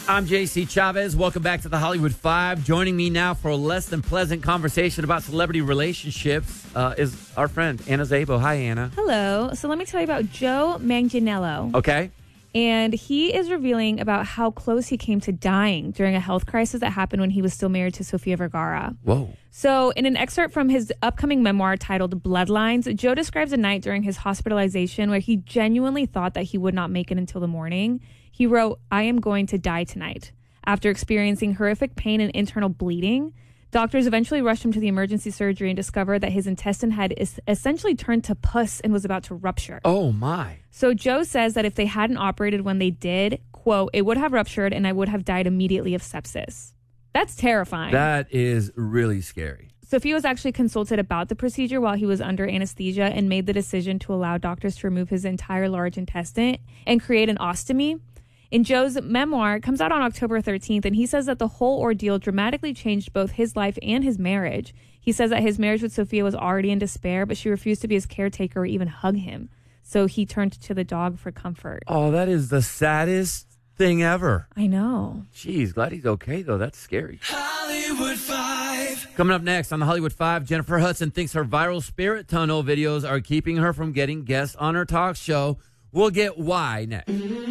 I'm JC Chavez. Welcome back to the Hollywood Five. Joining me now for a less than pleasant conversation about celebrity relationships is our friend Anna Szabo. Hi, Anna. Hello. So let me tell you about Joe Manganiello. Okay. And he is revealing about how close he came to dying during a health crisis that happened when he was still married to Sofia Vergara. Whoa. So in an excerpt from his upcoming memoir titled Bloodlines, Joe describes a night during his hospitalization where he genuinely thought that he would not make it until the morning. He wrote, "I am going to die tonight." After experiencing horrific pain and internal bleeding, doctors eventually rushed him to the emergency surgery and discovered that his intestine had essentially turned to pus and was about to rupture. Oh, my. So Joe says that if they hadn't operated when they did, quote, "it would have ruptured and I would have died immediately of sepsis." That's terrifying. That is really scary. Sofia was actually consulted about the procedure while he was under anesthesia and made the decision to allow doctors to remove his entire large intestine and create an ostomy. In Joe's memoir, it comes out on October 13th, and he says that the whole ordeal dramatically changed both his life and his marriage. He says that his marriage with Sofia was already in despair, but she refused to be his caretaker or even hug him. So he turned to the dog for comfort. Oh, that is the saddest thing ever. I know. Jeez, glad he's okay, though. That's scary. Hollywood Five. Coming up next on the Hollywood Five, Jennifer Hudson thinks her viral spirit tunnel videos are keeping her from getting guests on her talk show. We'll get why next.